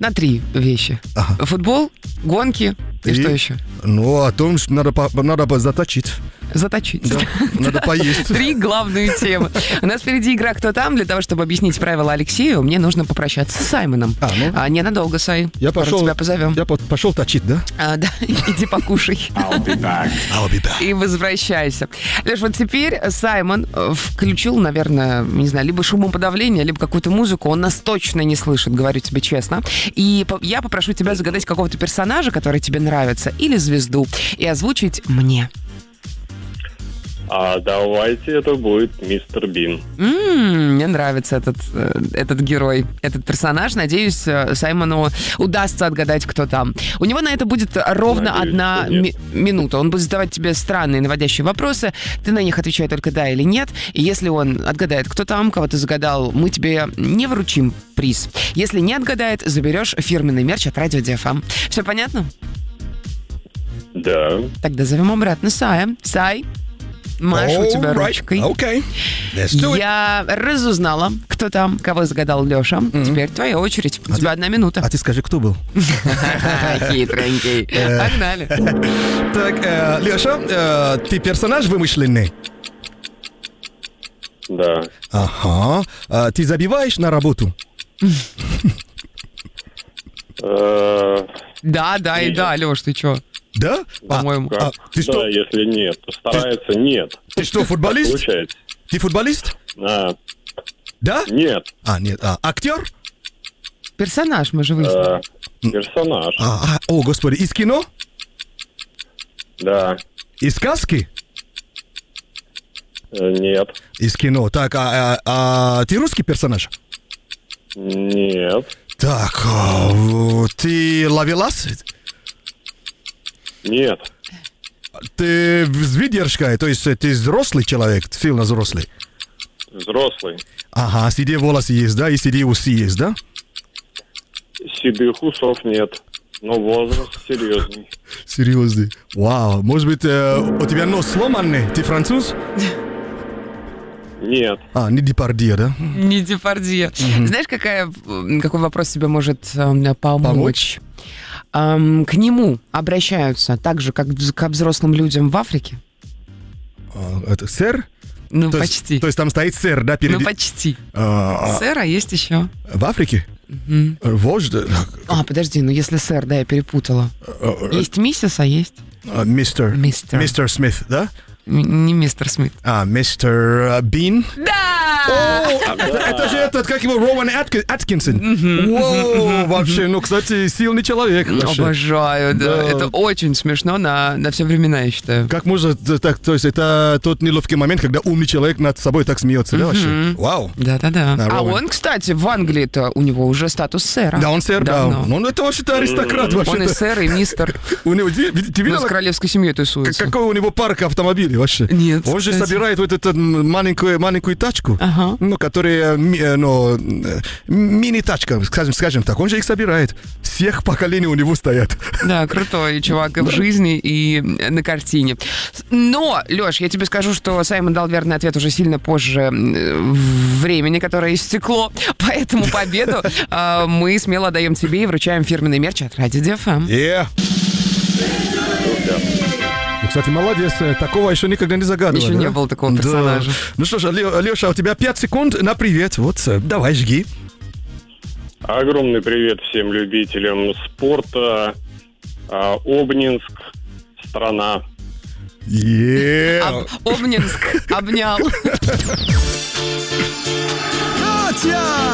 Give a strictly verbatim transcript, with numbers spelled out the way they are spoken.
на три вещи. Ага. Футбол, гонки и, и что еще? Ну, о том, что надо, надо заточить. Заточить. Да, надо поесть. Три главные темы. У нас впереди игра «Кто там?». Для того, чтобы объяснить правила Алексею, мне нужно попрощаться с Саймоном. А, ну? а, ненадолго, Сай. Я Скоро пошел, тебя позовем. Я пошел точить, да? А, да, иди покушай. I'll be back. I'll be back. И возвращайся. Леш, вот теперь Саймон включил, наверное, не знаю, либо шумоподавление, либо какую-то музыку. Он нас точно не слышит, говорю тебе честно. И я попрошу тебя загадать какого-то персонажа, который тебе нравится, или звезду, и озвучить мне. А давайте это будет мистер Бин. М-м, мне нравится этот, этот герой, этот персонаж. Надеюсь, Саймону удастся отгадать, кто там. У него на это будет ровно Надеюсь, одна ми- минута. Он будет задавать тебе странные наводящие вопросы. Ты на них отвечай только да или нет. И если он отгадает, кто там, кого ты загадал, мы тебе не вручим приз. Если не отгадает, заберешь фирменный мерч от Радио ди эф эм. Все понятно? Да. Тогда зовем обратно Сая. Сай, машу тебя Alright. ручкой. Okay. Let's do it. Я разузнала, кто там, кого загадал Леша. Mm-hmm. Теперь твоя очередь. У А тебя ты- одна минута. А ты скажи, кто был? Хитренький. Погнали. Так, Леша, ты персонаж вымышленный? Да. Ага. А ты забиваешь на работу? Э, Да, да и Нет. да, Леш, ты чё? Да? По-моему. как? А, ты Да, что? если нет. Старается, нет. Ты что, футболист? Получается. Ты футболист? А, Да? нет. А, нет. А, актер? Персонаж мы же выяснили. Э, персонаж. А, а, о, господи, из кино? Да. Из сказки? Э, нет. Из кино. Так, а, а- а ты русский персонаж? Нет. Так, а, ты ловелас? Нет. Ты с выдержкой, то есть ты взрослый человек, сильно взрослый? Взрослый. Ага, седые волосы есть, да, и седые усы есть, да? Седых усов нет. Но возраст серьезный. Серьезный. Вау, может быть, э, у тебя нос сломанный? Ты француз? Нет. А, не Депардье, да? Не Депардье. Знаешь, какая, м, какой вопрос тебе может эм, помочь? Помочь? Эм, к нему обращаются так же, как вз- к взрослым людям в Африке? А, это сэр? Ну, То есть- почти. То есть там стоит сэр, да, перед... Ну, почти. А, а, Сэр, а есть еще. в Африке? Вождь? э, А, подожди, ну если сэр, да, я перепутала. э, Есть миссис, а есть э, Мистер. Мистер. Мистер Смит, да? м- не мистер Смит. А, мистер э, Бин? Да! О, это, это же этот, как его, Роман Атки- Аткинсон. Воу, вообще, ну, кстати, сильный человек. вообще. Обожаю, да. Да. Это очень смешно на, на все времена, я считаю. Как можно т- так, то есть это тот неловкий момент, когда умный человек над собой так смеется, да, вообще? Вау. Да-да-да. Да, А Роман. он, кстати, в Англии-то у него уже статус сэра. Да, он сэр, да. Давно. Ну, это вообще-то аристократ, Он и вообще-то. сэр, и мистер. У него, ты, ты Ну, видел, с королевской семьей к- тусуется. какой у него парк автомобилей вообще? Нет, Он же кстати. собирает вот эту м, маленькую, маленькую тачку, Ага. ну, которая, ми- э, ну, э, мини-тачка, скажем, скажем так. Он же их собирает. Всех поколений у него стоят. Да, крутой чувак и в жизни, и на картине. Но, Леш, я тебе скажу, что Саймон дал верный ответ уже сильно позже э, времени, которое истекло. Поэтому победу э, мы смело отдаем тебе и вручаем фирменный мерч от Радио ди эф эм. Yeah. Ну, кстати, молодец, э, такого еще никогда не загадывали. Еще да? не было такого Да. персонажа. Ну что ж, Леша, у тебя пять секунд на привет. Вот, э, давай, жги. Огромный привет всем любителям спорта. А, Обнинск, страна. Yeah. Об- Обнинск обнял. Катя!